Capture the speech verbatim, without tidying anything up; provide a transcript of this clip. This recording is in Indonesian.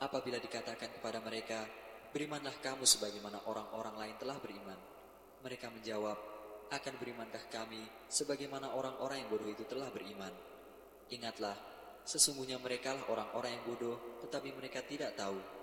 Apabila dikatakan kepada mereka, berimanlah kamu sebagaimana orang-orang lain telah beriman, mereka menjawab, akan berimankah kami sebagaimana orang-orang yang bodoh itu telah beriman? Ingatlah, sesungguhnya merekalah orang-orang yang bodoh, tetapi mereka tidak tahu.